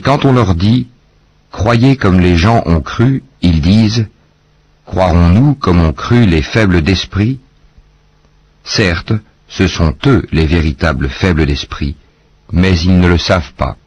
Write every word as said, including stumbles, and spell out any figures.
quand on leur dit « Croyez comme les gens ont cru », ils disent « Croirons-nous comme ont cru les faibles d'esprit ?» Certes, ce sont eux les véritables faibles d'esprit, mais ils ne le savent pas.